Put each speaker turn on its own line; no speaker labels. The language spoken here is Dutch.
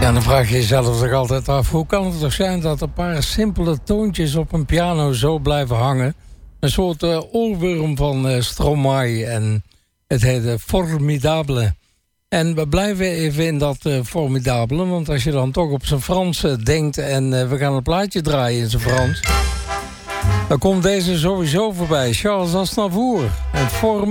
Ja, dan vraag je jezelf toch altijd af... hoe kan het toch zijn dat een paar simpele toontjes op een piano zo blijven hangen? Een soort oorworm van Stromae en het heet Formidable. En we blijven even in dat Formidable... want als je dan toch op zijn Frans denkt... en we gaan een plaatje draaien in zijn Frans... dan komt deze sowieso voorbij. Charles Aznavour en Formidable.